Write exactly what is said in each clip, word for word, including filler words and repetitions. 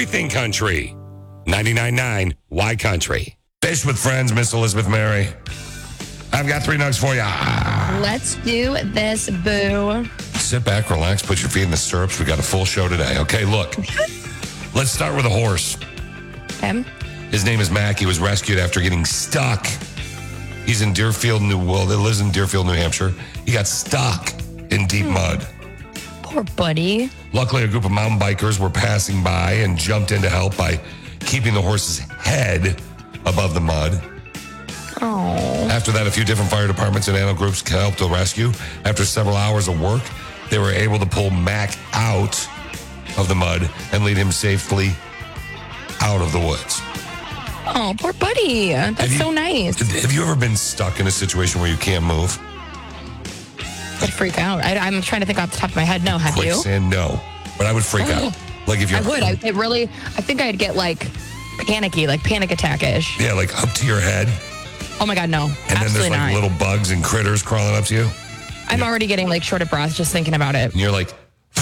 everything country. ninety-nine point nine Y Country. Fish with Friends, Miss Elizabeth Mary. I've got three nugs for you. Let's do this, boo. Sit back, relax, put your feet in the stirrups. We got a full show today. Okay, look. Let's start with a horse. Okay. His name is Mac. He was rescued after getting stuck. He's in Deerfield, New well, he lives in Deerfield, New Hampshire. He got stuck in deep mud. Poor buddy. Luckily, a group of mountain bikers were passing by and jumped in to help by keeping the horse's head above the mud. Oh. After that, a few different fire departments and animal groups helped the rescue. After several hours of work, they were able to pull Mac out of the mud and lead him safely out of the woods. Oh, poor buddy. That's you, so nice. Have you ever been stuck in a situation where you can't move? I'd freak out. I, I'm trying to think off the top of my head. No, have you? Quicksand, no. But I would freak Oh. out. Like if you're, I would. I it really. I think I'd get like panicky, like panic attack-ish. Yeah, like up to your head. Oh my God, no. And Absolutely then there's like not. little bugs and critters crawling up to you. I'm already getting like short of breath just thinking about it. And you're like,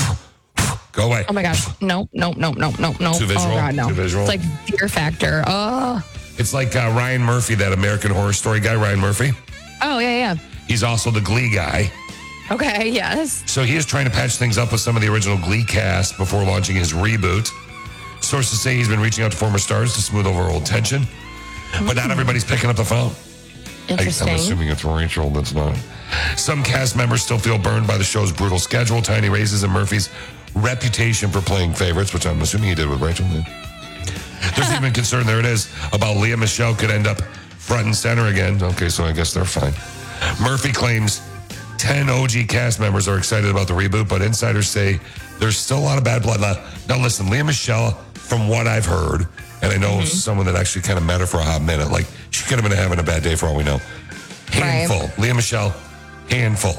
go away. Oh my gosh. No, no, no, no, no, no. Too visual? Oh God, no. Too visual? It's like Fear Factor. Oh. It's like uh, Ryan Murphy, that American Horror Story guy, Ryan Murphy. Oh, yeah, yeah. He's also the Glee guy. Okay, yes. So he is trying to patch things up with some of the original Glee cast before launching his reboot. Sources say he's been reaching out to former stars to smooth over old tension, but not everybody's picking up the phone. Interesting. I, I'm assuming it's Rachel that's not. Some cast members still feel burned by the show's brutal schedule, tiny raises, and Murphy's reputation for playing favorites, which I'm assuming he did with Rachel. There's even concern, there it is, about Lea Michele could end up front and center again. Okay, so I guess they're fine. Murphy claims ten O G cast members are excited about the reboot, but insiders say there's still a lot of bad blood left. Now listen, Lea Michele, from what I've heard, and I know mm-hmm. someone that actually kind of met her for a hot minute, like she could have been having a bad day for all we know. Handful. Right. Lea Michele, handful.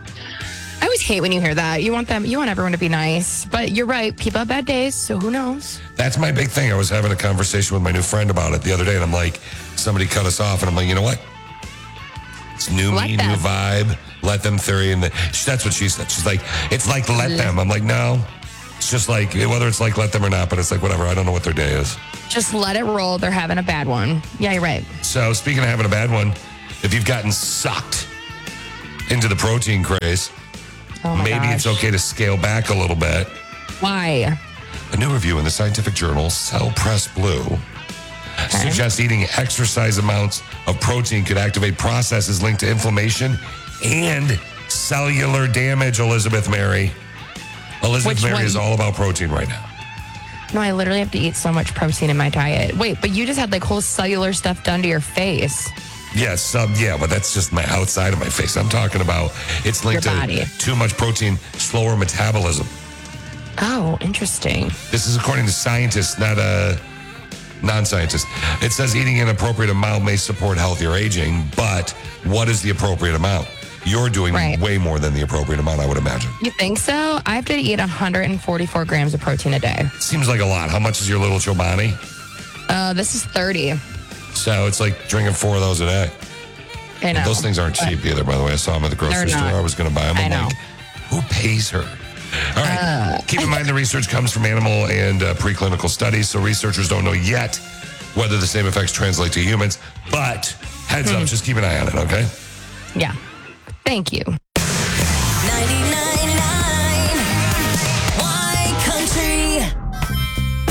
I always hate when you hear that. You want them, you want everyone to be nice, but you're right. People have bad days, so who knows? That's my big thing. I was having a conversation with my new friend about it the other day, and I'm like, somebody cut us off, and I'm like, you know what? It's new let me, them. new vibe. Let them theory, and the, that's what she said. She's like, it's like let mm. them. I'm like, no. It's just like, whether it's like let them or not, but it's like whatever. I don't know what their day is. Just let it roll. They're having a bad one. Yeah, you're right. So speaking of having a bad one, if you've gotten sucked into the protein craze, oh my maybe gosh. it's okay to scale back a little bit. Why? A new review in the scientific journal Cell Press Blue okay. suggests eating exercise amounts of protein could activate processes linked to inflammation and cellular damage, Elizabeth Mary. Elizabeth Which Mary one? is all about protein right now. No, I literally have to eat so much protein in my diet. Wait, but you just had like whole cellular stuff done to your face. Yes, um, yeah, but that's just my outside of my face. I'm talking about it's linked your to body. Too much protein, slower metabolism. Oh, interesting. This is according to scientists, not a non-scientist. It says eating an appropriate amount may support healthier aging, but what is the appropriate amount? You're doing right. way more than the appropriate amount, I would imagine. You think so? I have to eat one hundred forty-four grams of protein a day. Seems like a lot. How much is your little Chobani? Uh, this is thirty. So it's like drinking four of those a day. I know. Those things aren't cheap either, by the way. I saw them at the grocery store. I was going to buy them. I'm I know. like, who pays her? All right. Uh, Keep in mind the research comes from animal and uh, preclinical studies, so researchers don't know yet whether the same effects translate to humans. But heads up, just keep an eye on it, okay? Yeah. Thank you. ninety-nine